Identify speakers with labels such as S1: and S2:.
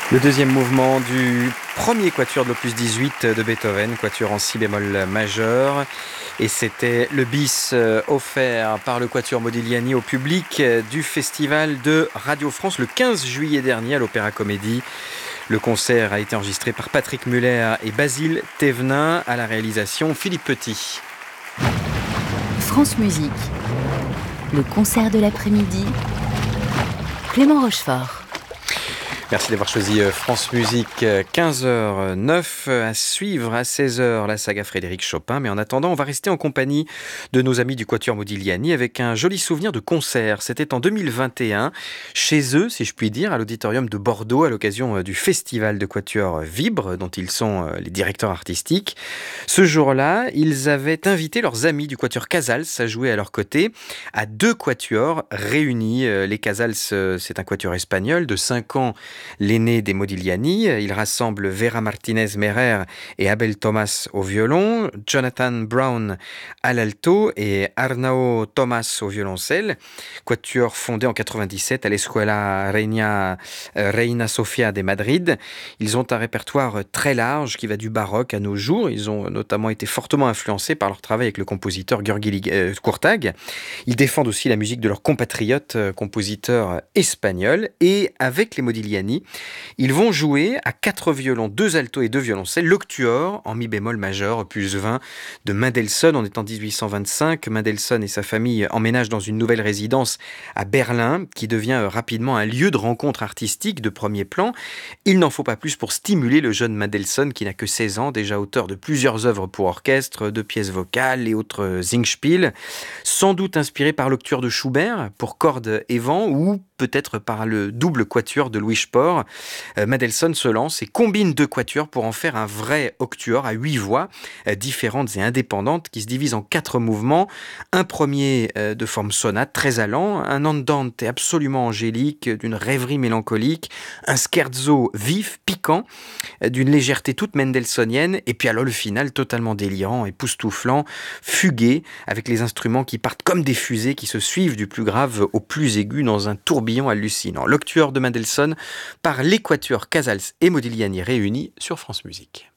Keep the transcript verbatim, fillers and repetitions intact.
S1: Le deuxième mouvement du premier quatuor de l'opus dix-huit de Beethoven, quatuor en si bémol majeur. Et c'était le bis offert par le quatuor Modigliani au public du festival de Radio France le quinze juillet dernier à l'Opéra Comédie. Le concert a été enregistré par Patrick Muller et Basile Thévenin, à la réalisation Philippe Petit.
S2: France Musique, le concert de l'après-midi, Clément Rochefort.
S1: Merci d'avoir choisi France Musique. Quinze heures neuf à suivre à seize heures la saga Frédéric Chopin. Mais en attendant, on va rester en compagnie de nos amis du quatuor Modigliani avec un joli souvenir de concert. C'était en deux mille vingt et un, chez eux, si je puis dire, à l'auditorium de Bordeaux, à l'occasion du festival de quatuor Vibre, dont ils sont les directeurs artistiques. Ce jour-là, ils avaient invité leurs amis du quatuor Casals à jouer à leur côté, à deux quatuors réunis. Les Casals, c'est un quatuor espagnol de cinq ans, l'aîné des Modigliani. Il rassemble Vera Martinez-Merer et Abel Thomas au violon, Jonathan Brown à l'alto et Arnau Thomas au violoncelle. Quatuor fondé en quatre-vingt-dix-sept à l'Escuela Reina, Reina Sofia de Madrid. Ils ont un répertoire très large qui va du baroque à nos jours. Ils ont notamment été fortement influencés par leur travail avec le compositeur György Kurtág. Ils défendent aussi la musique de leurs compatriotes compositeurs espagnols. Et avec les Modigliani, ils vont jouer à quatre violons, deux altos et deux violoncelles, l'octuor en mi bémol majeur, opus vingt de Mendelssohn. On est en dix-huit cent vingt-cinq. Mendelssohn et sa famille emménagent dans une nouvelle résidence à Berlin, qui devient rapidement un lieu de rencontre artistique de premier plan. Il n'en faut pas plus pour stimuler le jeune Mendelssohn, qui n'a que seize ans, déjà auteur de plusieurs œuvres pour orchestre, de pièces vocales et autres Singspiel, sans doute inspiré par l'octuor de Schubert pour cordes et vent, ou peut-être par le double quatuor de Louis Spohr. Euh, Mendelssohn se lance et combine deux quatuors pour en faire un vrai octuor à huit voix, euh, différentes et indépendantes, qui se divisent en quatre mouvements. Un premier euh, de forme sonate, très allant, un andante absolument angélique, d'une rêverie mélancolique, un scherzo vif, piquant, euh, d'une légèreté toute mendelssohnienne, et puis alors le final totalement délirant, époustouflant, fugué, avec les instruments qui partent comme des fusées, qui se suivent du plus grave au plus aigu dans un tourbillon hallucinant. L'octuor de Mendelssohn par les quatuors Casals et Modigliani réunis sur France Musique.